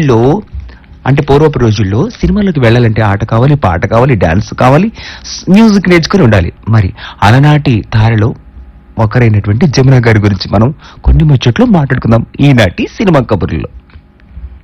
రోజుల్లో అంటే పూర్వపు రోజుల్లో సినిమాలోకి వెళ్ళాలంటే ఆట కావాలి, పాట కావాలి, డాన్స్ కావాలి, మ్యూజిక్ నేర్చుకుని ఉండాలి. మరి అలనాటి తారలో ఒకరైనటువంటి జమున గారి గురించి మనం కొన్ని ముచ్చట్లు మాట్లాడుకుందాం ఈనాటి సినిమా కబుర్లో.